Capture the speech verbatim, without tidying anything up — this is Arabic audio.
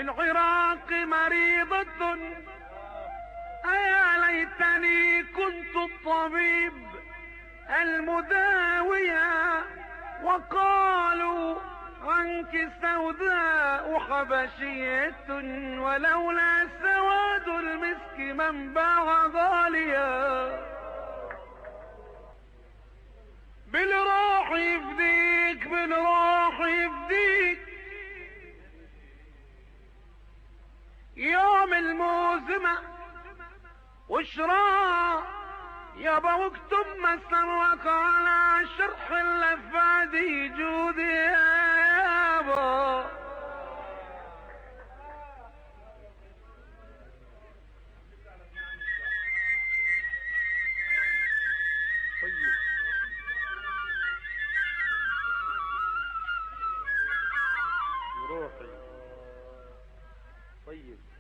بالعراق مريضة، أيا ليتني كنت الطبيب المداوية، وقالوا عنك سوداء حبشية، ولولا سواد المسك من باع غاليا. بالروح يفديك بالروح يفديك، يوم الموزمة وشراء يابا واكتب مسرك على شرح اللفادي جودي يابا. طيب روحي طيب